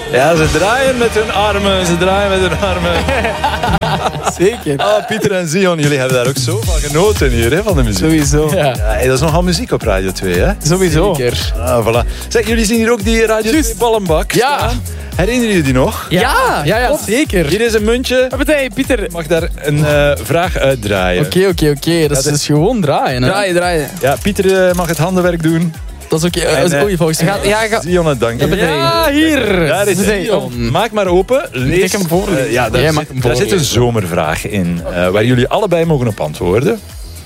Ja, ze draaien met hun armen. Zeker. Pieter en Zion, jullie hebben daar ook zo van genoten hier, hè, van de muziek. Sowieso. Ja, hey, dat is nogal muziek op Radio 2, hè? Sowieso. Zeker. Voilà. Zeg, jullie zien hier ook die Radio 2 ballenbak staan. Herinneren jullie die nog? Ja, zeker. Hier is een muntje. Hey, Pieter. Je mag daar een vraag uitdraaien. Oké. Dat is dus gewoon draaien. Hè? Draaien. Ja, Pieter mag het handenwerk doen. Dat is oké. Dat is oei, volgens mij. Zion, het dank je. Ja, hier. Daar is Zion. Maak maar open. Lees hem voorlezen. ja, daar zit een zomervraag in. Waar jullie allebei mogen op antwoorden.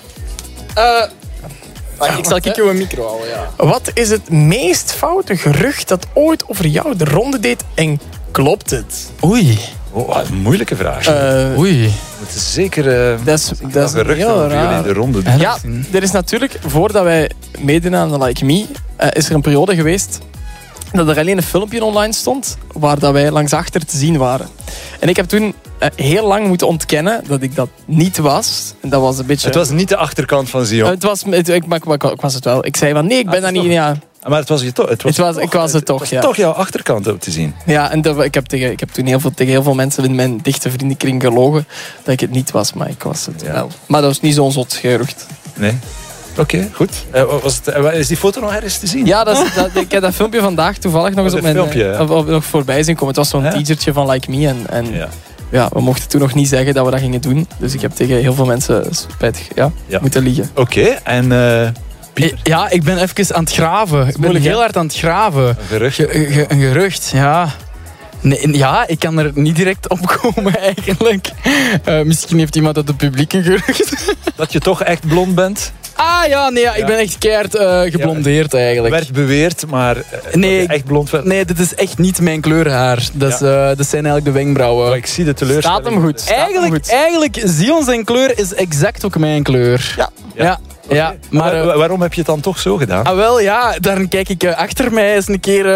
Ik zal jou een micro houden, ja. Wat is het meest foute gerucht dat ooit over jou de ronde deed en klopt het? Oei. Oh, een moeilijke vraag. Oei. We moeten zeker Dat is geruchten heel over jullie raar. in de ronde doen. Ja, er is natuurlijk, voordat wij meededen aan de Like Me, is er een periode geweest dat er alleen een filmpje online stond waar dat wij langs achter te zien waren. En ik heb toen heel lang moeten ontkennen dat ik dat niet was. En dat was een beetje... Het was niet de achterkant van Zion. Ik was het wel. Ik zei van nee, ik ben dat niet... Ja. Maar het was je toch? Ik was het toch, ja. Toch jouw achterkant ook te zien. Ja, en ik heb toen tegen heel veel mensen in mijn dichte vriendenkring gelogen dat ik het niet was, maar ik was het wel. Maar dat was niet zo'n zot gerucht. Nee? Oké, goed. Is die foto nog ergens te zien? Ja, ik heb dat filmpje vandaag toevallig nog eens op mijn filmpje, nog voorbij zien komen. Het was zo'n teasertje van Like Me. En ja, we mochten toen nog niet zeggen dat we dat gingen doen. Dus ik heb tegen heel veel mensen spijtig moeten liegen. Oké, en... Ja, ik ben even aan het graven. Ik ben heel hard aan het graven. Een gerucht? Een gerucht, ja. Nee, ja, ik kan er niet direct op komen eigenlijk. Misschien heeft iemand uit het publiek een gerucht. Dat je toch echt blond bent? Ik ben echt keihard geblondeerd eigenlijk. Werd beweerd, maar nee, echt blond werd. Nee, dit is echt niet mijn kleur haar. Dat zijn eigenlijk de wenkbrauwen. Oh, ik zie de teleurstelling. Staat hem goed. Eigenlijk, Zion zijn kleur is exact ook mijn kleur. Ja, maar waarom heb je het dan toch zo gedaan? Wel, ja, dan kijk ik achter mij eens een keer...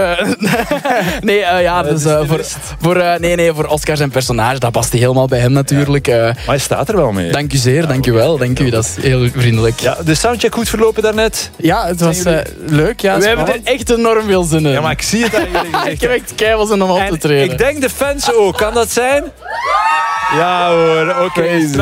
voor Oscar zijn personage, dat past helemaal bij hem natuurlijk. Maar hij staat er wel mee. Dank u zeer, dank u wel. Dank u, dat is heel vriendelijk. Ja, de soundcheck goed verlopen daarnet? Ja, het was leuk. Ja, we hebben er echt enorm veel zin in. Ja, maar ik zie het eigenlijk. Ik heb echt keiveel zin om op te treden. Ik denk de fans ook. Kan dat zijn? Ja hoor, oké.